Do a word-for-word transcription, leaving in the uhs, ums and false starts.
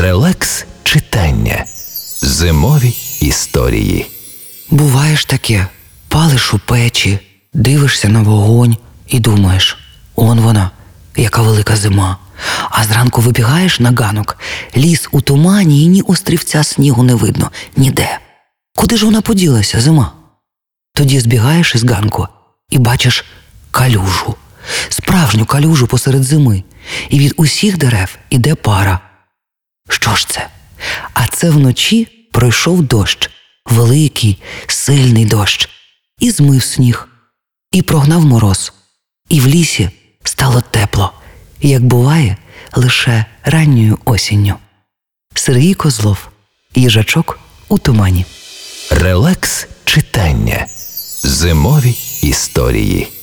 Релакс читання. Зимові історії. Буває ж таке, палиш у печі, дивишся на вогонь і думаєш: он вона, яка велика зима. А зранку вибігаєш на ганок, ліс у тумані і ні острівця снігу не видно, ніде. Куди ж вона поділася, зима? Тоді збігаєш із ганку і бачиш калюжу. Справжню калюжу посеред зими. І від усіх дерев іде пара. Що ж це? А це вночі пройшов дощ. Великий, сильний дощ. І змив сніг. І прогнав мороз. І в лісі стало тепло, як буває лише ранньою осінню. Сергій Козлов. Їжачок у тумані. Релакс читання. Зимові історії.